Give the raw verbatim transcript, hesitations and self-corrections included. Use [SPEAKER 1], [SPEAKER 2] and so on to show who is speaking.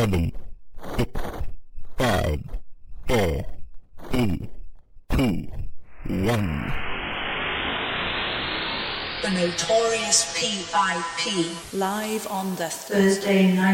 [SPEAKER 1] seven, six, five, four, three, two, one.
[SPEAKER 2] The Notorious P I P.
[SPEAKER 3] Live on the Thursday night.